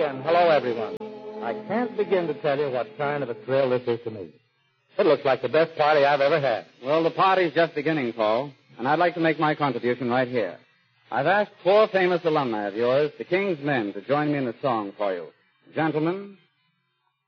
and hello, everyone. I can't begin to tell you what kind of a thrill this is to me. It looks like the best party I've ever had. Well, the party's just beginning, Paul, and I'd like to make my contribution right here. I've asked 4 famous alumni of yours, the King's Men, to join me in a song for you. Gentlemen,